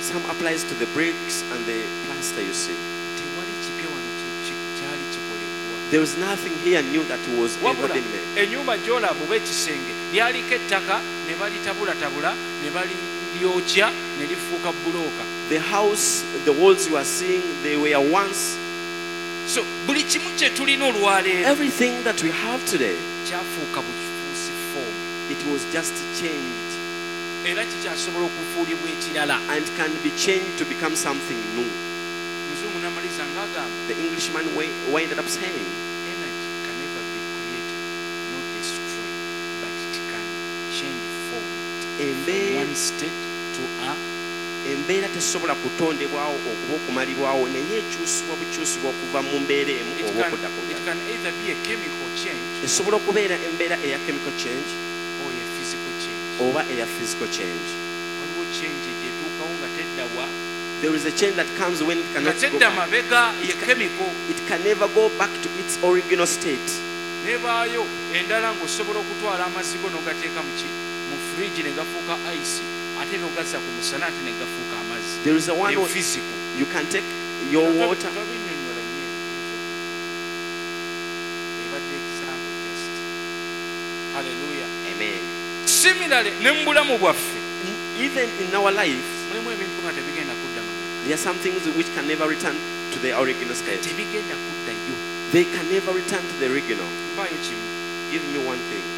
some applies to the bricks and the plaster, you see. tewali kipya wano kyali kikolebwa. There was nothing here new that was ever wabula been made. ennyumba gy'olaba oba ekisenge lyaliko ettaka ne balitabulatabula ne balyokya ne lifuuka bulooka. The house, the walls you are seeing, they were once. So buli kimu kye tulina olwaleero Everything that we have today, kyafuuka bukifuusi foomu it was just changed era kikyasobola okufuulibwa ekirala. and can be changed to become something new. Muzungu n'amaliza ng'agamba The Englishman ended up saying, energy can never be created, not destroyed, but it can change form from one state to a. embeera tesobola kutondebwawo okuba okumalibwawo naye ekyusibwa bukyusibwa okuva mu mbeera emu oba okudda ku It ndala. can either be a chemical change Esobola okubeera embeera eya chemical change or a physical change. oba eya physical change. Waliwo change gyetuukawo nga teddawa There is a change that comes when it nga cannot go tedda back. mabega ye chemical. It can never go back to its original state. Nebaayo endala ng'osobola okutwala amazzi go n'ogateeka mu fridge ne gafuuka ice ate n'ogazza ku musana ate ne gafuuka amazzi. There is a one where Physical. you can take your water. Tobinnyonnyola nnyo ebadde example just. Hallelujah. Amen. Similarly ne mu bulamu bwaffe Even in our life, mulimu ebintu nga tebigenda kudda mabega. there are some things which can never return to their original state. Tebigenda kuddayo. They can never return to the original. Mpaayo kimu. Give me one thing.